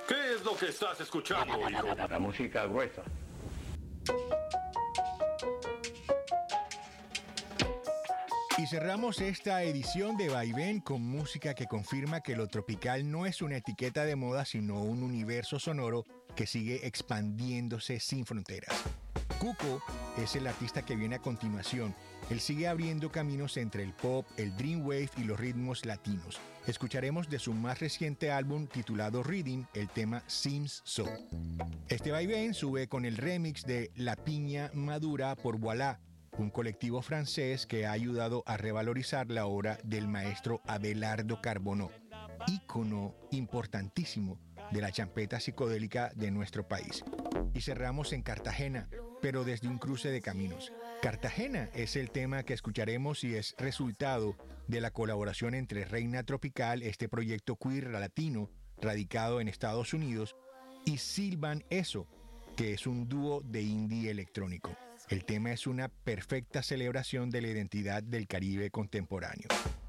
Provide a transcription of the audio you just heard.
¿Qué es lo que estás escuchando, hijo? La música gruesa. Y cerramos esta edición de Vaivén con música que confirma que lo tropical no es una etiqueta de moda, sino un universo sonoro que sigue expandiéndose sin fronteras. Cuco es el artista que viene a continuación. Él sigue abriendo caminos entre el pop, el dreamwave y los ritmos latinos. Escucharemos de su más reciente álbum titulado Reading el tema Seems So. Este vaivén sube con el remix de La Piña Madura por Voilà, un colectivo francés que ha ayudado a revalorizar la obra del maestro Abelardo Carbonó, ícono importantísimo de la champeta psicodélica de nuestro país. Y cerramos en Cartagena, pero desde un cruce de caminos. Cartagena es el tema que escucharemos y es resultado de la colaboración entre Reina Tropical, este proyecto queer latino radicado en Estados Unidos, y Silvan Eso, que es un dúo de indie electrónico. El tema es una perfecta celebración de la identidad del Caribe contemporáneo.